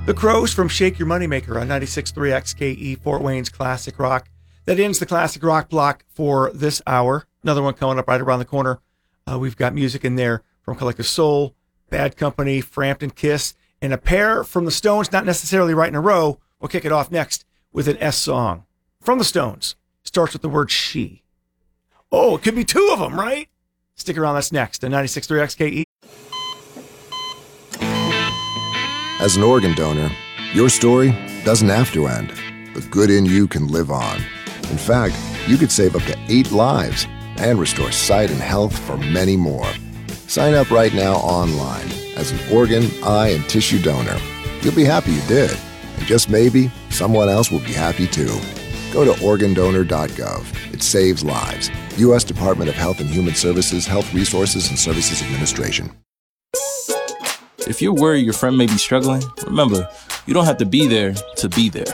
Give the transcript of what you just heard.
The Crows from Shake Your Moneymaker on 96.3 XKE, Fort Wayne's Classic Rock. That ends the Classic Rock block for this hour. Another one coming up right around the corner. We've got music in there from Collective Soul, Bad Company, Frampton Kiss, and a pair from the Stones, not necessarily right in a row. We'll kick it off next with an S song from the Stones. Starts with the word she. Oh, it could be two of them, right? Stick around, that's next on 96.3 XKE. As an organ donor, your story doesn't have to end. The good in you can live on. In fact, you could save up to 8 lives and restore sight and health for many more. Sign up right now online as an organ, eye, and tissue donor. You'll be happy you did. And just maybe, someone else will be happy too. Go to organdonor.gov. It saves lives. U.S. Department of Health and Human Services, Health Resources and Services Administration. If you're worried your friend may be struggling, remember, you don't have to be there to be there.